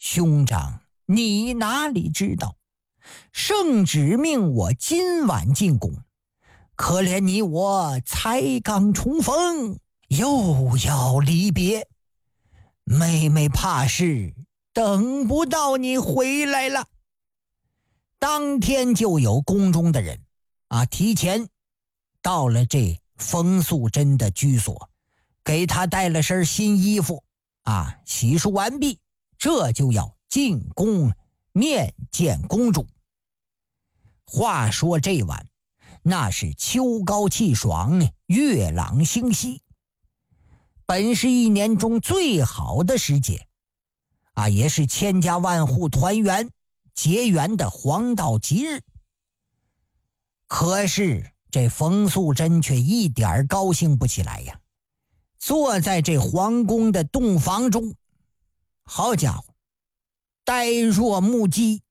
兄长，你哪里知道，圣旨命我今晚进宫，可怜你我才刚重逢，又要离别，妹妹怕是等不到你回来了。当天就有宫中的人提前到了这冯素贞的居所，给她带了身新衣服洗漱完毕，这就要进宫面见公主。话说这晚那是秋高气爽，月朗星稀，本是一年中最好的时节也是千家万户团圆结缘的黄道吉日。可是这冯素贞却一点高兴不起来呀，坐在这皇宫的洞房中，好家伙，呆若木鸡。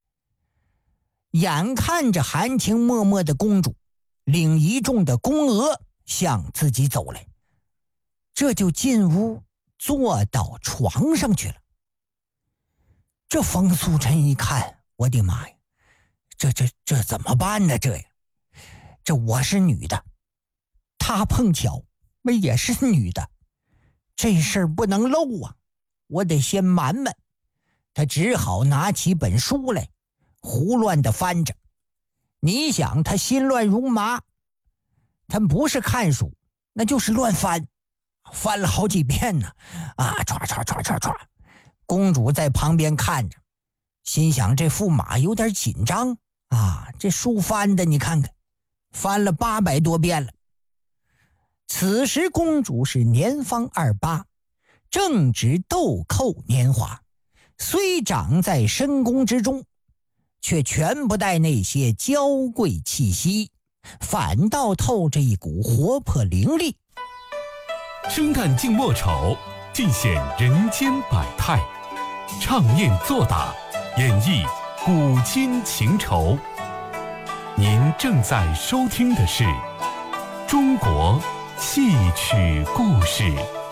眼看着含情脉脉的公主领一众的宫娥向自己走来，这就进屋坐到床上去了。这冯素贞一看，我的妈呀，这怎么办呢？这我是女的，她碰巧也是女的，这事儿不能漏我得先瞒瞒。她只好拿起本书来胡乱地翻着。你想她心乱如麻，她不是看书，那就是乱翻，翻了好几遍呢唰。公主在旁边看着，心想这驸马有点紧张这书翻的你看看，翻了800多遍了。此时公主是年方28，正值豆蔻年华，虽长在深宫之中，却全不带那些娇贵气息，反倒透着一股活泼凌厉。 生旦净末丑，尽显人间百态，唱念做打，演绎古今情仇。您正在收听的是中国戏曲故事。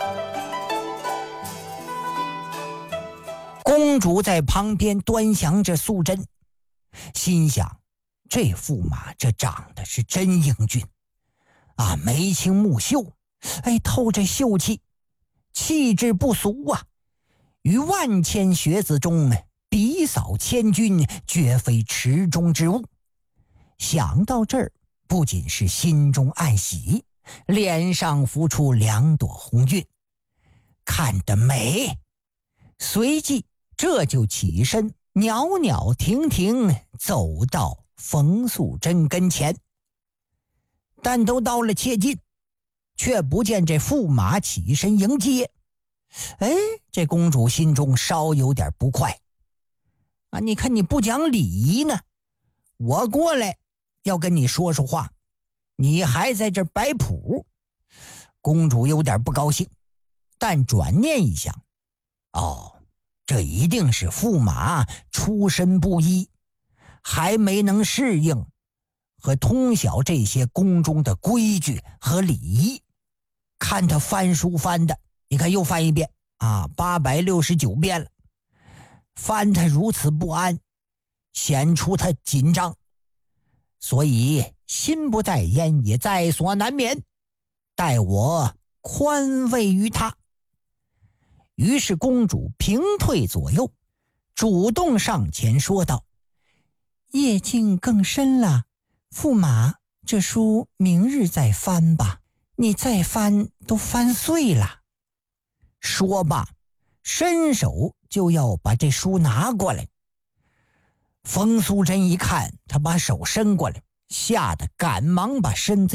公主在旁边端详着素贞，心想这驸马这长得是真英俊眉清目秀，透着秀气，气质不俗于万千学子中比扫千军，绝非池中之物。想到这儿，不仅是心中暗喜，脸上浮出2朵红晕，看得美。随即这就起身袅袅婷婷走到冯素贞跟前，但都到了切近，却不见这驸马起身迎接。这公主心中稍有点不快你看你不讲礼仪呢，我过来要跟你说说话，你还在这摆谱。公主有点不高兴，但转念一想，这一定是驸马出身不一，还没能适应和通晓这些宫中的规矩和礼仪。看他翻书翻的，你看又翻一遍869遍了，翻他如此不安，显出他紧张，所以心不在焉也在所难免，待我宽慰于他。于是公主平退左右，主动上前说道：夜静更深了，驸马，这书明日再翻吧，你再翻都翻碎了。说罢伸手就要把这书拿过来。冯素贞一看他把手伸过来，吓得赶忙把身子